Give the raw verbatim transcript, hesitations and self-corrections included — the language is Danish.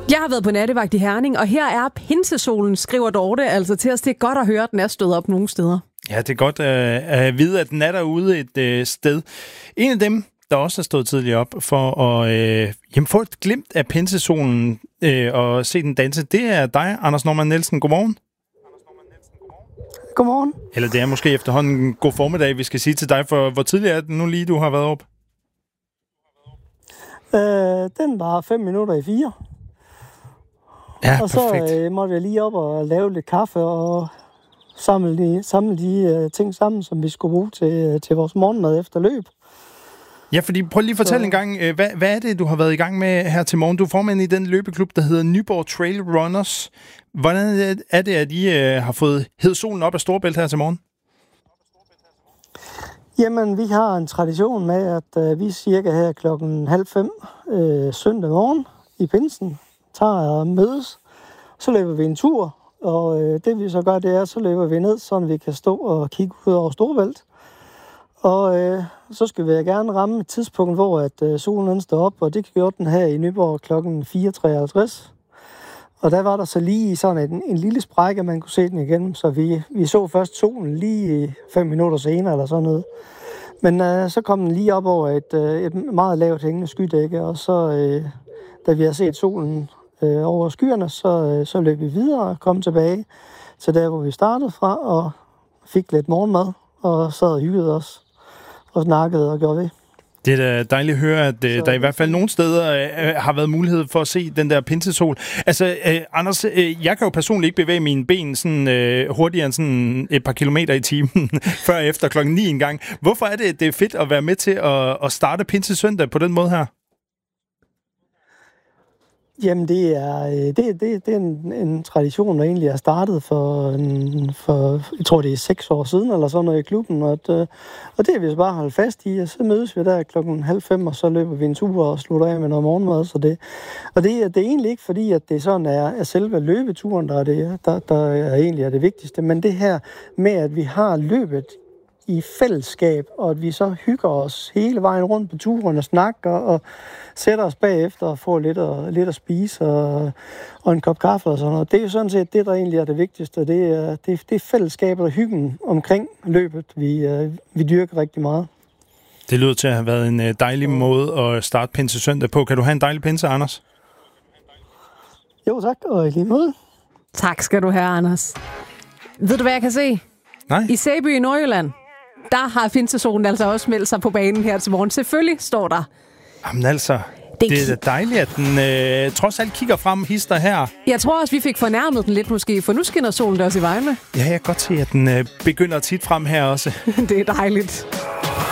Jeg har været på nattevagt i Herning, og her er pinsesolen, skriver Dorte, altså til os. Det er godt at høre, at den er stået op nogle steder. Ja, det er godt øh, at vide, at den er derude et øh, sted. En af dem, der også har stået tidligere op for at øh, jamen, få et glimt af pinsesolen øh, og se den danse, det er dig, Anders Normann Nielsen. Godmorgen. Godmorgen. Eller det er måske efterhånden god formiddag, vi skal sige til dig, for hvor tidligere er det nu lige, du har været op? Øh, den var fem minutter i fire. Ja, og så perfekt. øh, måtte jeg lige op og lave lidt kaffe og samle de, samle de øh, ting sammen, som vi skulle bruge til, til vores morgenmad efter løb. Ja, fordi prøv lige at fortælle så... en gang, øh, hvad, hvad er det, du har været i gang med her til morgen? Du er formand i den løbeklub, der hedder Nyborg Trail Runners. Hvordan er det, at I øh, har fået hed solen op af Storebælt her til morgen? Jamen, vi har en tradition med, at øh, vi cirka her klokken halv fem øh, søndag morgen i pinsen tager og mødes. Så løber vi en tur, og øh, det vi så gør, det er, så løber vi ned, så vi kan stå og kigge ud over Storebælt. Og øh, så skal vi gerne ramme et tidspunkt, hvor at, øh, solen den står op, og det gjorde den her i Nyborg klokken fire treoghalvtreds. Og der var der så lige sådan en, en lille sprække, man kunne se den igen, så vi, vi så først solen lige fem minutter senere eller sådan noget. Men øh, så kom den lige op over et, øh, et meget lavt hængende skydække, og så, øh, da vi har set solen øh, over skyerne, så, øh, så løb vi videre og kom tilbage til der, hvor vi startede fra, og fik lidt morgenmad, og sad og hyggede os, og snakkede og gjorde ved. Det er da dejligt at høre, at øh, der i hvert fald nogle steder øh, har været mulighed for at se den der pinsesol. Altså, øh, Anders, øh, jeg kan jo personligt ikke bevæge mine ben sådan, øh, hurtigere end sådan et par kilometer i timen, før efter klokken ni en gang. Hvorfor er det, det er fedt at være med til at, at starte pinsesøndag på den måde her? Jamen, det er, det, det, det er en, en tradition, der egentlig er startet for, en, for, jeg tror det er seks år siden, eller sådan noget i klubben, og, at, og det har vi så bare holdt fast i, og så mødes vi der klokken halv fem, og så løber vi en tur og slutter af med noget morgenmad, så det, og det, det er egentlig ikke fordi, at det sådan er, er selve løbeturen, der er, det, der, der er egentlig er det vigtigste, men det her med, at vi har løbet i fællesskab, og at vi så hygger os hele vejen rundt på turen og snakker og sætter os bagefter og får lidt at, lidt at spise og, og en kop kaffe og sådan noget. Det er jo sådan set det, der egentlig er det vigtigste. Det er, det, det er fællesskabet og hyggen omkring løbet, vi, vi dyrker rigtig meget. Det lyder til at have været en dejlig måde at starte pinsesøndag på. Kan du have en dejlig pinse, Anders? Jo, tak, og i lige måde. Tak skal du have, Anders. Ved du, hvad jeg kan se? Nej. I Sæby i Nordjylland, der har pinsesolen altså også meldt sig på banen her til morgen. Selvfølgelig står der. Jamen altså, det, det er dejligt, at den øh, trods alt kigger frem, hister her. Jeg tror også, vi fik fornærmet den lidt måske, for nu skinner solen der også i vejene. Ja, jeg kan godt se, at den øh, begynder tit frem her også. Det er dejligt.